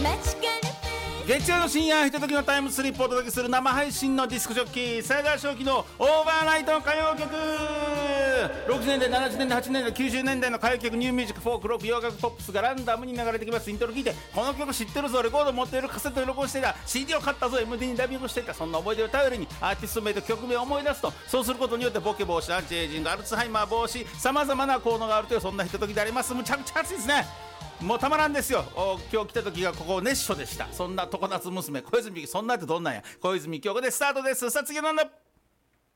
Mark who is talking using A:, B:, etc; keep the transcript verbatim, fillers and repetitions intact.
A: 月曜の深夜ひとときのタイムスリップをお届けする生配信のディスクジョッキー斉田正樹のオーバーナイト歌謡曲。ろくじゅうねんだいななじゅうねんだいはちじゅうねんだいきゅうじゅうねんだいの歌謡曲、ニューミュージック、フォーク、ロック、洋楽、ポップスがランダムに流れてきます。イントロ聞いてこの曲知ってるぞ、レコード持っている、カセットに録音していた、 シーディー を買ったぞ、 エムディー にダビングしていた、そんな思い出を頼りにアーティスト名と曲名を思い出すと、そうすることによってボケ防止、アンチエイジング、アルツハイマー防止、さまざまな効能があるという、そんなひとときであります。むちゃくちゃ暑いですね。もうたまらんですよ。今日来た時がここ熱唱でした。そんな常夏娘小泉、そんなってどんなんや。小泉今日でスタートです。さあ次のなんだ。